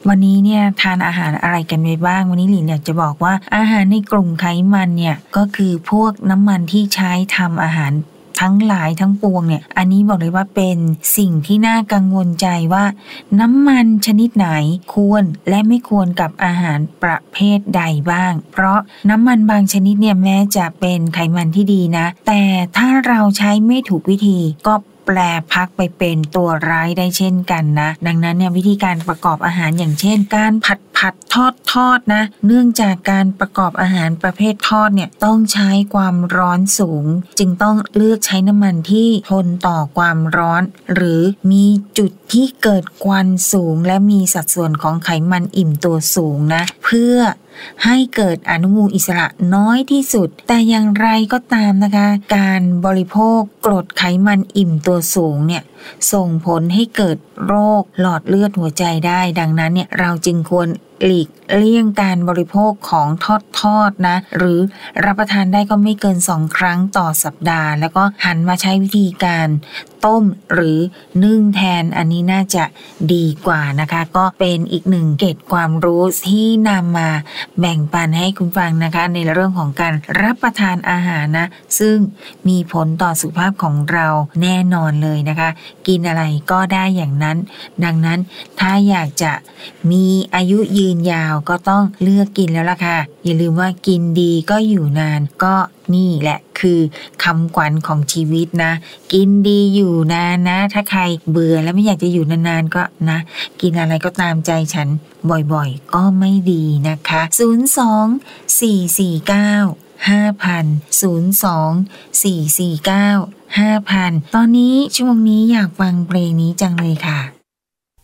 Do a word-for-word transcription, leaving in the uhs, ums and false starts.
วันนี้เนี่ยทานอาหารอะไรกันไปบ้างวันนี้หลินอยากจะบอกว่าอาหารในกลุ่มไขมันเนี่ยก็คือพวกน้ำมันที่ใช้ทำอาหารทั้งหลายทั้งปวงเนี่ยอันนี้บอกเลยว่าเป็นสิ่งที่น่ากังวลใจว่าน้ำมันชนิดไหนควรและไม่ควรกับอาหารประเภทใดบ้างเพราะน้ำมันบางชนิดเนี่ยแม้จะเป็นไขมันที่ดีนะแต่ถ้าเราใช้ไม่ถูกวิธีก็แปลพักไปเป็นตัวร้ายได้เช่นกันนะดังนั้นเนี่ยวิธีการประกอบอาหารอย่างเช่นการผัดผัดทอดทอดนะเนื่องจากการประกอบอาหารประเภททอดเนี่ยต้องใช้ความร้อนสูงจึงต้องเลือกใช้น้ำมันที่ทนต่อความร้อนหรือมีจุดที่เกิดควันสูงและมีสัดส่วนของไขมันอิ่มตัวสูงนะเพื่อให้เกิดอนุมูลอิสระน้อยที่สุดแต่อย่างไรก็ตามนะคะการบริโภคกรดไขมันอิ่มตัวสูงเนี่ยส่งผลให้เกิดโรคหลอดเลือดหัวใจได้ดังนั้นเนี่ยเราจึงควรหลีกเลี่ยงการบริโภคของทอดทอดนะหรือรับประทานได้ก็ไม่เกินสองครั้งต่อสัปดาห์แล้วก็หันมาใช้วิธีการต้มหรือนึ่งแทนอันนี้น่าจะดีกว่านะคะก็เป็นอีกหนึ่งเกร็ดความรู้ที่นำมาแบ่งปันให้คุณฟังนะคะในเรื่องของการรับประทานอาหารนะซึ่งมีผลต่อสุขภาพของเราแน่นอนเลยนะคะกินอะไรก็ได้อย่างนั้นดังนั้นถ้าอยากจะมีอายุยืนยาวก็ต้องเลือกกินแล้วล่ะค่ะอย่าลืมว่ากินดีก็อยู่นานก็นี่แหละคือคำขวัญของชีวิตนะกินดีอยู่นานนะถ้าใครเบื่อแล้วไม่อยากจะอยู่นานๆก็นะกินอะไรก็ตามใจฉันบ่อยๆก็ไม่ดีนะคะศูนย์ สอง สี่ สี่ เก้า ห้า ศูนย์ ศูนย์ สอง สี่ สี่ เก้า ห้า ศูนย์ ศูนย์ตอนนี้ช่วงนี้อยากฟังเพลงนี้จังเลยค่ะ